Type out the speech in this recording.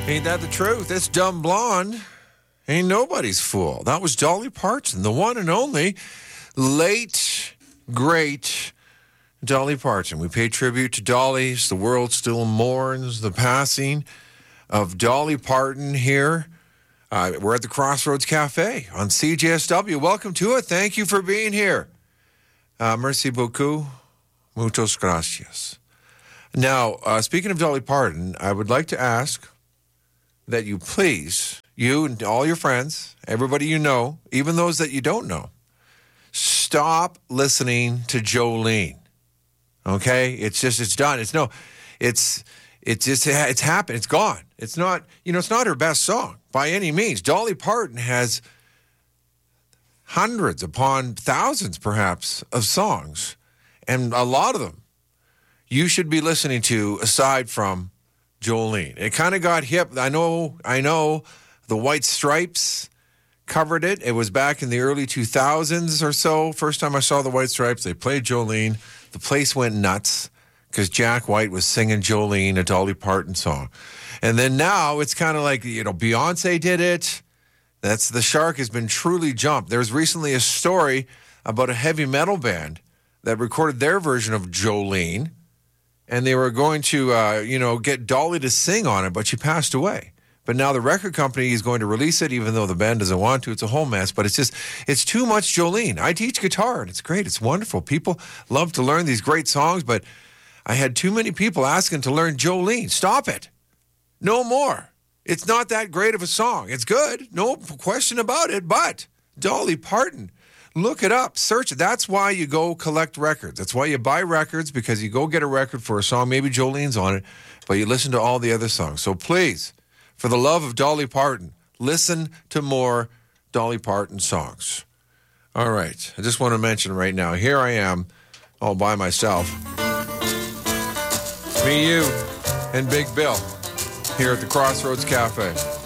Ain't that the truth? It's Dumb Blonde. Ain't nobody's fool. That was Dolly Parton, the one and only late, great Dolly Parton. We pay tribute to Dolly. The world still mourns the passing of Dolly Parton here. We're at the Crossroads Cafe on CJSW. Welcome to it. Thank you for being here. Merci beaucoup. Muchas gracias. Now, speaking of Dolly Parton, I would like to ask that you please, you and all your friends, everybody you know, even those that you don't know, stop listening to Jolene. Okay? It's done. It's happened. It's gone. It's not, it's not her best song by any means. Dolly Parton has hundreds upon thousands, perhaps, of songs, and a lot of them you should be listening to aside from Jolene. It kind of got hip. I know the White Stripes covered it. It was back in the early 2000s or so. First time I saw the White Stripes, they played Jolene. The place went nuts because Jack White was singing Jolene, a Dolly Parton song. And then now it's kind of like, Beyonce did it. The shark has been truly jumped. There's recently a story about a heavy metal band that recorded their version of Jolene, and they were going to, get Dolly to sing on it, but she passed away. But now the record company is going to release it, even though the band doesn't want to. It's a whole mess, but it's too much Jolene. I teach guitar, and it's great. It's wonderful. People love to learn these great songs, but I had too many people asking to learn Jolene. Stop it. No more. It's not that great of a song. It's good. No question about it, but Dolly Parton, look it up, search it. That's why you go collect records. That's why you buy records, because you go get a record for a song, maybe Jolene's on it, but you listen to all the other songs. So please, for the love of Dolly Parton, listen to more Dolly Parton songs. All right. I just want to mention right now, here I am all by myself. Me, you, and Big Bill here at the Crossroads Cafe.